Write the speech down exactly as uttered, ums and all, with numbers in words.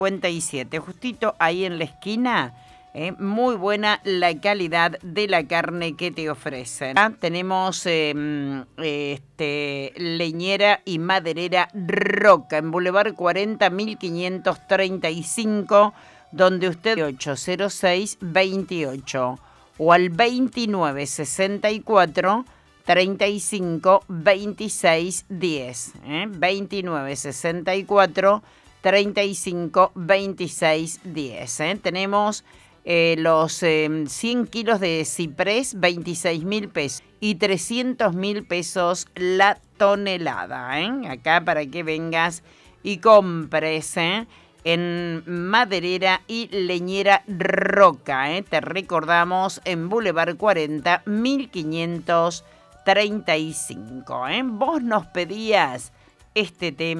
cincuenta y siete, justito ahí en la esquina. Eh, muy buena la calidad de la carne que te ofrecen. ¿Ah? Tenemos eh, este, leñera y maderera Roca en Boulevard cuarenta, mil quinientos treinta y cinco, donde usted ocho cero seis veintiocho o al veintinueve sesenta y cuatro treinta y cinco veintiséis diez. ¿eh? veintinueve sesenta y cuatro treinta y cinco veintiséis diez. ¿eh? Tenemos Eh, los eh, cien kilos de ciprés, veintiséis mil pesos y trescientos mil pesos la tonelada. ¿eh? Acá para que vengas y compres ¿eh? en maderera y leñera Roca. ¿eh? Te recordamos en Boulevard cuarenta, mil quinientos treinta y cinco. ¿eh? Vos nos pedías este tema.